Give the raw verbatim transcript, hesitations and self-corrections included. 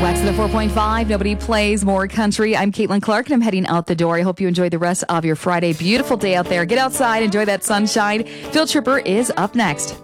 Wax the four point five. Nobody plays more country. I'm Caitlin Clark, and I'm heading out the door. I hope you enjoy the rest of your Friday. Beautiful day out there. Get outside. Enjoy that sunshine. Field Tripper is up next.